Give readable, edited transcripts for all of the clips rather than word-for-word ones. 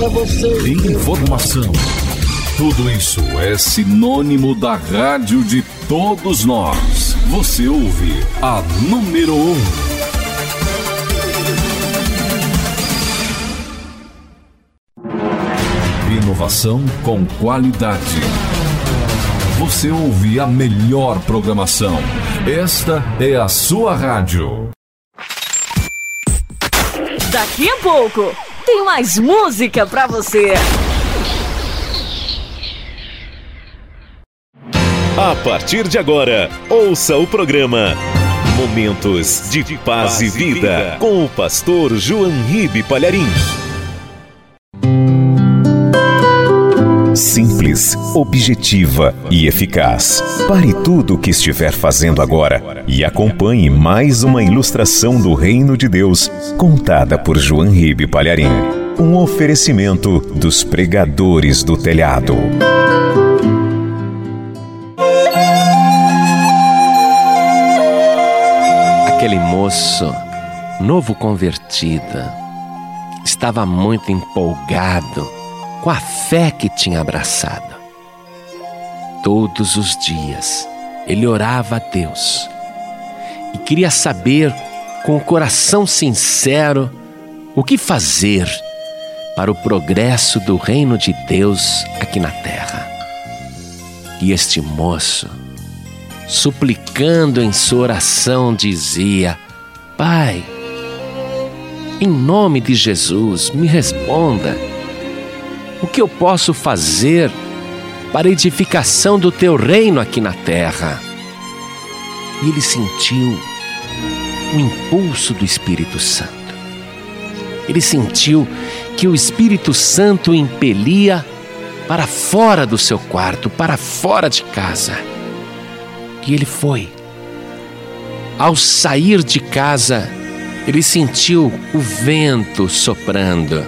pra você. Informação. Tudo isso é sinônimo da rádio de todos nós. Você ouve a número 1. Inovação com qualidade. Você ouve a melhor programação. Esta é a sua rádio. Daqui a pouco tem mais música pra você. A partir de agora, ouça o programa Momentos de Paz e Vida com o pastor João Ribe Palharim. Simples, objetiva e eficaz. Pare tudo o que estiver fazendo agora e acompanhe mais uma ilustração do Reino de Deus, contada por João Ribe Palharim. Um oferecimento dos pregadores do telhado. Aquele moço, novo convertido, estava muito empolgado com a fé que tinha abraçado. Todos os dias ele orava a Deus e queria saber, com o coração sincero, o que fazer para o progresso do reino de Deus aqui na terra. E este moço, suplicando em sua oração, dizia: Pai, em nome de Jesus, me responda. O que eu posso fazer para a edificação do teu reino aqui na terra? E ele sentiu o impulso do Espírito Santo. Ele sentiu que o Espírito Santo o impelia para fora do seu quarto, para fora de casa. E ele foi. Ao sair de casa, ele sentiu o vento soprando.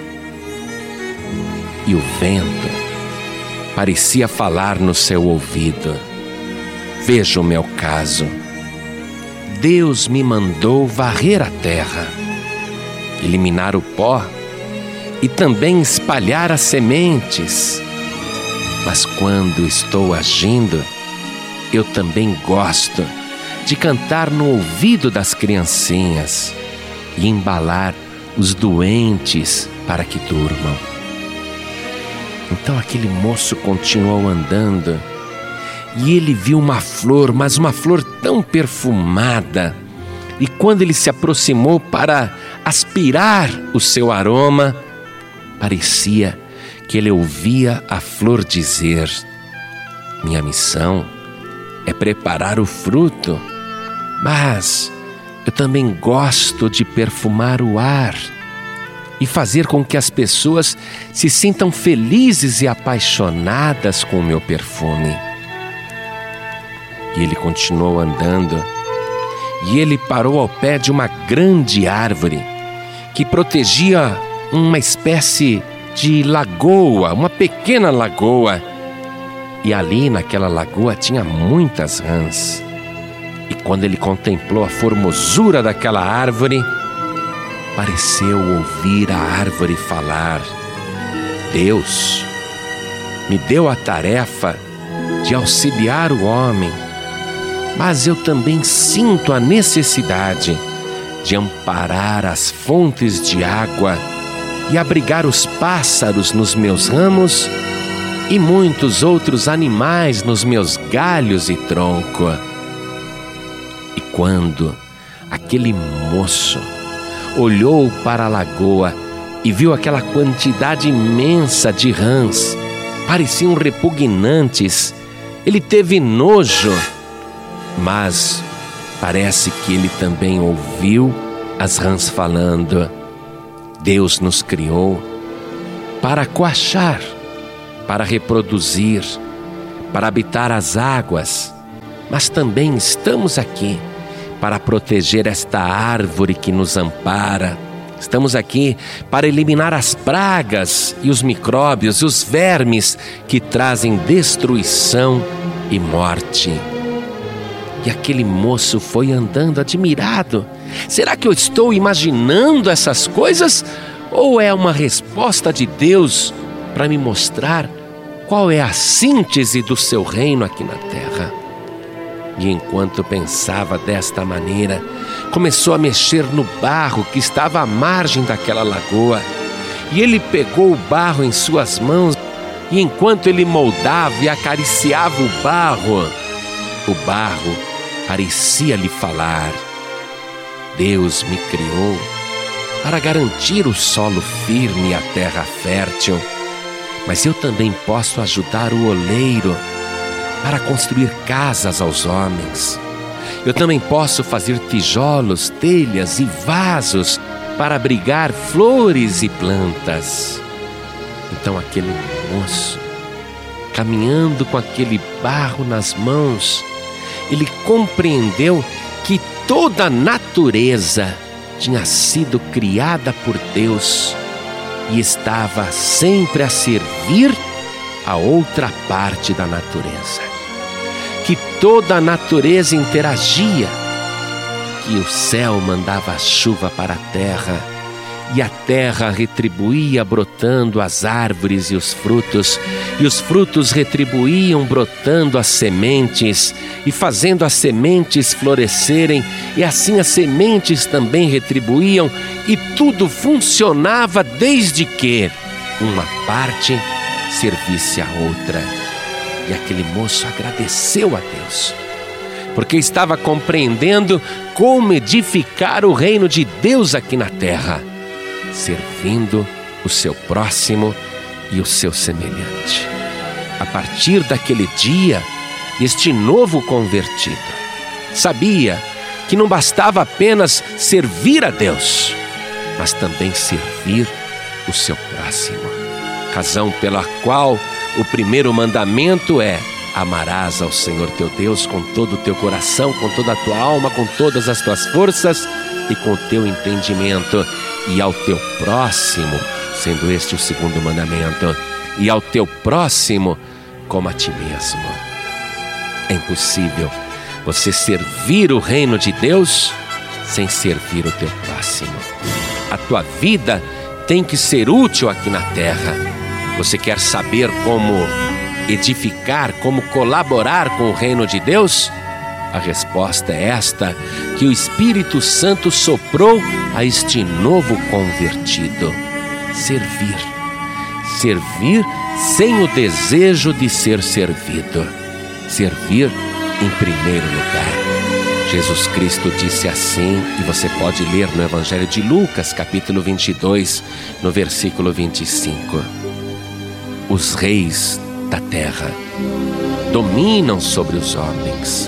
E o vento parecia falar no seu ouvido: veja o meu caso. Deus me mandou varrer a terra, eliminar o pó e também espalhar as sementes. Mas quando estou agindo, eu também gosto de cantar no ouvido das criancinhas e embalar os doentes para que durmam. Então aquele moço continuou andando e ele viu uma flor, mas uma flor tão perfumada. E quando ele se aproximou para aspirar o seu aroma, parecia que ele ouvia a flor dizer: minha missão é preparar o fruto, mas eu também gosto de perfumar o ar e fazer com que as pessoas se sintam felizes e apaixonadas com o meu perfume. E ele continuou andando e ele parou ao pé de uma grande árvore que protegia uma espécie de lagoa, uma pequena lagoa. E ali naquela lagoa tinha muitas rãs. E quando ele contemplou a formosura daquela árvore, pareceu ouvir a árvore falar: Deus me deu a tarefa de auxiliar o homem, mas eu também sinto a necessidade de amparar as fontes de água e abrigar os pássaros nos meus ramos e muitos outros animais nos meus galhos e tronco. E quando aquele moço olhou para a lagoa e viu aquela quantidade imensa de rãs, pareciam repugnantes, ele teve nojo, mas parece que ele também ouviu as rãs falando: Deus nos criou para coachar, para reproduzir, para habitar as águas, mas também estamos aqui para proteger esta árvore que nos ampara. Estamos aqui para eliminar as pragas e os micróbios e os vermes que trazem destruição e morte. E aquele moço foi andando admirado. Será que eu estou imaginando essas coisas? Ou é uma resposta de Deus para me mostrar qual é a síntese do seu reino aqui na terra? E enquanto pensava desta maneira, começou a mexer no barro que estava à margem daquela lagoa. E ele pegou o barro em suas mãos, e enquanto ele moldava e acariciava o barro parecia lhe falar: Deus me criou para garantir o solo firme e a terra fértil, mas eu também posso ajudar o oleiro para construir casas aos homens. Eu também posso fazer tijolos, telhas e vasos para abrigar flores e plantas. Então aquele moço, caminhando com aquele barro nas mãos, ele compreendeu que toda a natureza tinha sido criada por Deus e estava sempre a servir a outra parte da natureza. Que toda a natureza interagia, que o céu mandava a chuva para a terra e a terra retribuía brotando as árvores e os frutos retribuíam brotando as sementes e fazendo as sementes florescerem, e assim as sementes também retribuíam, e tudo funcionava desde que uma parte servisse a outra. E aquele moço agradeceu a Deus, porque estava compreendendo como edificar o reino de Deus aqui na terra, servindo o seu próximo e o seu semelhante. A partir daquele dia, este novo convertido sabia que não bastava apenas servir a Deus, mas também servir o seu próximo. Razão pela qual o primeiro mandamento é: amarás ao Senhor teu Deus com todo o teu coração, com toda a tua alma, com todas as tuas forças e com o teu entendimento, e ao teu próximo, sendo este o segundo mandamento, e ao teu próximo como a ti mesmo. É impossível você servir o reino de Deus sem servir o teu próximo. A tua vida tem que ser útil aqui na terra. Você quer saber como edificar, como colaborar com o reino de Deus? A resposta é esta, que o Espírito Santo soprou a este novo convertido: servir. Servir sem o desejo de ser servido. Servir em primeiro lugar. Jesus Cristo disse assim, e você pode ler no Evangelho de Lucas, capítulo 22, no versículo 25. Os reis da terra dominam sobre os homens,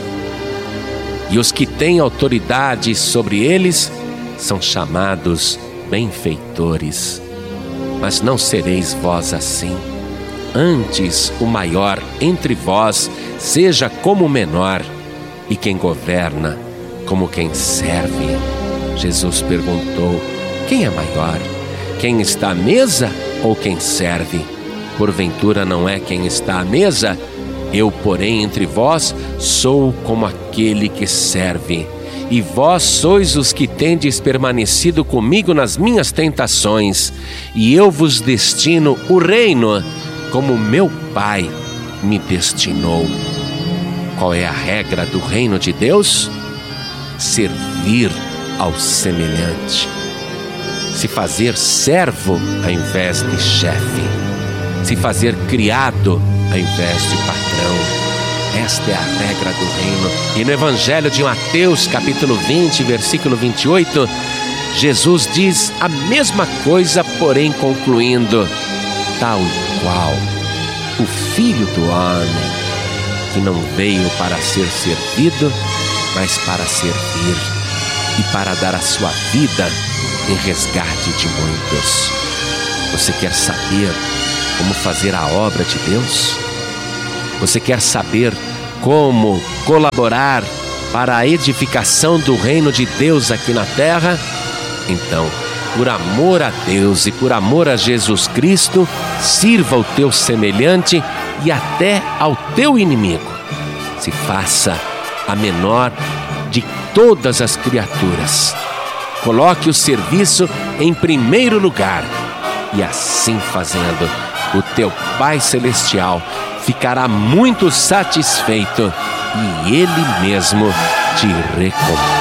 e os que têm autoridade sobre eles são chamados benfeitores. Mas não sereis vós assim. Antes, o maior entre vós seja como o menor, e quem governa como quem serve. Jesus perguntou: quem é maior? Quem está à mesa ou quem serve? Porventura não é quem está à mesa? Eu, porém, entre vós, sou como aquele que serve. E vós sois os que tendes permanecido comigo nas minhas tentações, e eu vos destino o reino, como meu Pai me destinou. Qual é a regra do reino de Deus? Servir ao semelhante. Se fazer servo ao invés de chefe. Se fazer criado ao invés de patrão. Esta é a regra do reino. E no Evangelho de Mateus, capítulo 20, versículo 28, Jesus diz a mesma coisa, porém concluindo: tal qual o Filho do Homem, que não veio para ser servido, mas para servir e para dar a sua vida em resgate de muitos. Você quer saber como fazer a obra de Deus? Você quer saber como colaborar para a edificação do reino de Deus aqui na terra? Então, por amor a Deus e por amor a Jesus Cristo, sirva o teu semelhante e até ao teu inimigo. Se faça a menor de todas as criaturas. Coloque o serviço em primeiro lugar E assim fazendo, o teu Pai Celestial ficará muito satisfeito e Ele mesmo te recompensa.